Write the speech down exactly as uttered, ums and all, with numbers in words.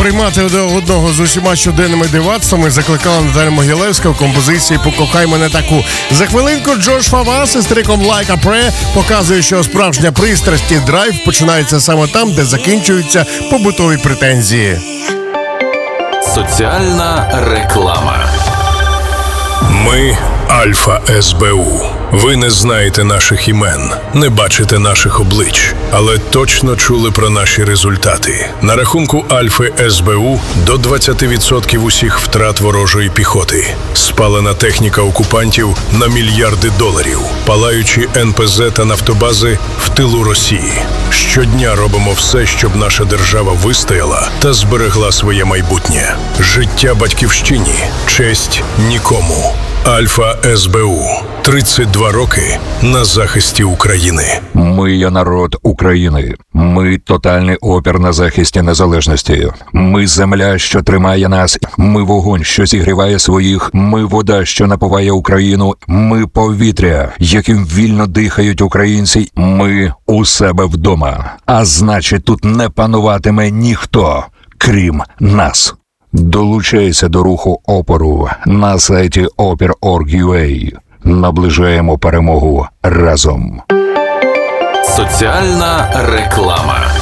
приймати одного з усіма щоденними дивацтвами закликала Наталя Могилевська в композиції «Покохай мене таку». За хвилинку Джош Фавас із треком «Like a Prayer» показує, що справжня пристрасть і драйв починається саме там, де закінчуються побутові претензії. Соціальна реклама. Ми – Альфа Ес Бе У. Ви не знаєте наших імен, не бачите наших облич, але точно чули про наші результати. На рахунку Альфи Ес Бе У до двадцять відсотків усіх втрат ворожої піхоти. Спалена техніка окупантів на мільярди доларів. Палаючі Ен Пе Зе та нафтобази в тилу Росії. Щодня робимо все, щоб наша держава вистояла та зберегла своє майбутнє. Життя батьківщині, честь нікому. Альфа Ес Бе У. тридцять два роки на захисті України. Ми є народ України. Ми тотальний опір на захисті незалежності. Ми земля, що тримає нас. Ми вогонь, що зігріває своїх. Ми вода, що напуває Україну. Ми повітря, яким вільно дихають українці. Ми у себе вдома. А значить, тут не пануватиме ніхто, крім нас. Долучайся до руху опору на сайті опір крапка орг крапка ю а. Наближаємо перемогу разом. Соціальна реклама.